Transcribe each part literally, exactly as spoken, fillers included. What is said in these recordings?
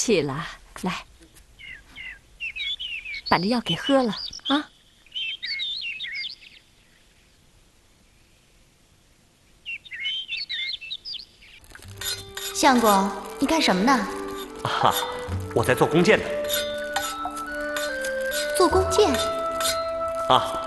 气了，来，把这药给喝了啊。 相公，你干什么呢？ 啊，我在做弓箭呢。 做弓箭？ 啊。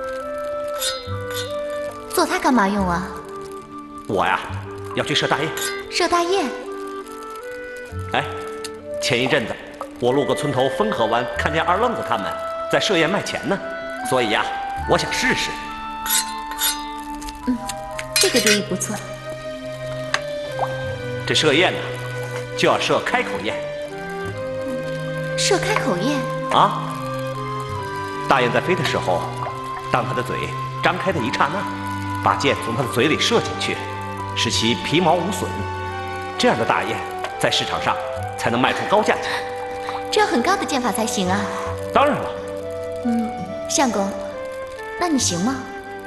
做它干嘛用啊？ 我呀，要去射大雁。 射大雁？ 哎，前一阵子我路过村头汾河湾，看见二愣子他们在设宴卖钱呢，所以呀，我想试试。 嗯，这个主意不错。 这射箭呢，就要射开口雁。 射开口雁？ 啊！大雁在飞的时候，当它的嘴张开的一刹那，把箭从它的嘴里射进去，使其皮毛无损。这样的大雁在市场上才能卖出高价钱。 这要很高的箭法才行啊！ 当然了。 嗯，相公，那你行吗？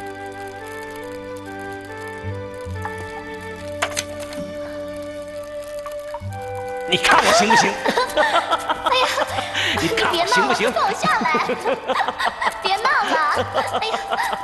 你看我行不行？ 哎呀， 你看别闹了， 行不行？ 放我下来！别闹了！哎呀！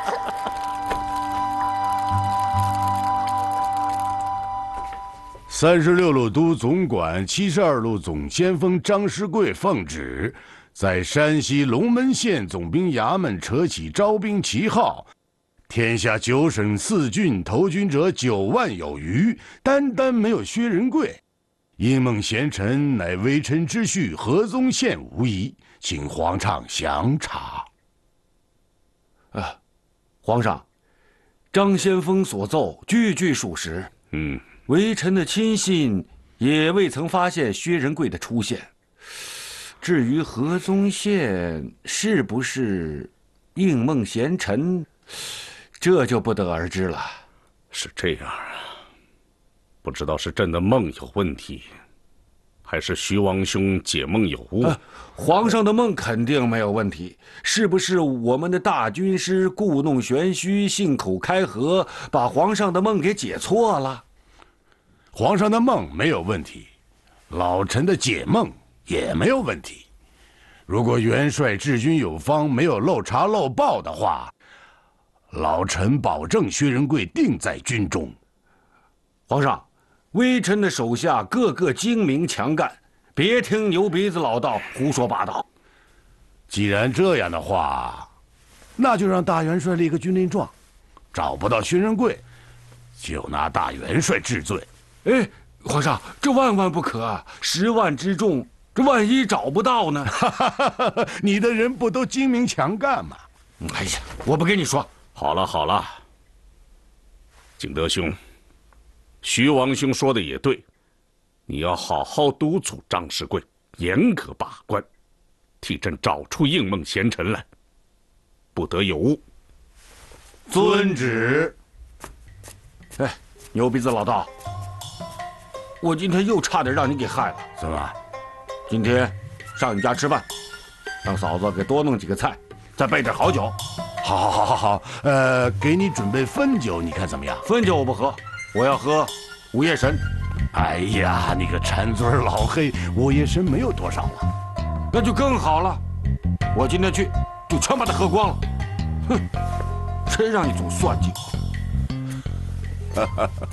三十六路都总管、七十二路总先锋张师贵奉旨，在山西龙门县总兵衙门扯起招兵旗号，天下九省四郡投军者九万有余，单单没有薛仁贵。应孟贤臣乃微臣之婿，河宗宪无疑，请皇上详查。 啊，皇上，张先锋所奏句句属实。 嗯。 微臣的亲信也未曾发现薛仁贵的出现。至于河宗宪是不是应孟贤臣，这就不得而知了。 是这样啊，不知道是朕的梦有问题，还是徐王兄解梦有误。 啊，皇上的梦肯定没有问题，是不是我们的大军师故弄玄虚，信口开河，把皇上的梦给解错了？ 皇上的梦没有问题，老臣的解梦也没有问题。如果元帅治军有方，没有漏查漏报的话，老臣保证薛仁贵定在军中。 皇上，微臣的手下个个精明强干，别听牛鼻子老道胡说八道。 既然这样的话，那就让大元帅立个军令状，找不到薛仁贵，就拿大元帅治罪。 哎，皇上，这万万不可啊！十万之众，这万一找不到呢？ 你的人不都精明强干吗？ 哎呀，我不跟你说。 好了好了，景德兄，徐王兄说的也对，你要好好督促张士贵，严格把关，替朕找出应孟贤臣来，不得有误。 遵旨。 哎，牛鼻子老道。我今天又差点让你给害了。 怎么？ 今天上你家吃饭，让嫂子给多弄几个菜，再备点好酒。 好，好，好，好，好。呃，给你准备汾酒，你看怎么样？ 汾酒我不喝，我要喝午夜神。 哎呀，你个馋嘴老黑，午夜神没有多少了。 那就更好了，我今天去就全把它喝光了。哼，真让你总算计我。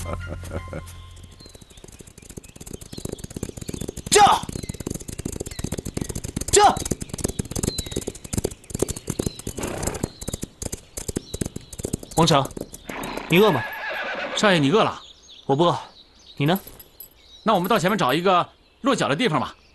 驾！驾！ 王成，你饿吗？ 少爷，你饿了？ 我不饿，你呢？ 那我们到前面找一个落脚的地方吧。